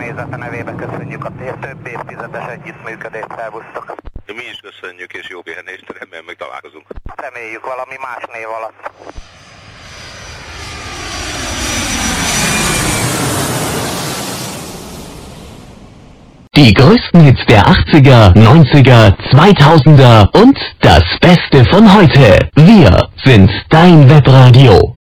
személyzete nevében köszönjük a több évtizedes együttműködést, szervusztok. Mi is köszönjük, és jó pihenést, remélem meg találkozunk. Reméljük valami más név alatt. Die größten Hits der 80er, 90er, 2000er und das Beste von heute. Wir sind dein Webradio.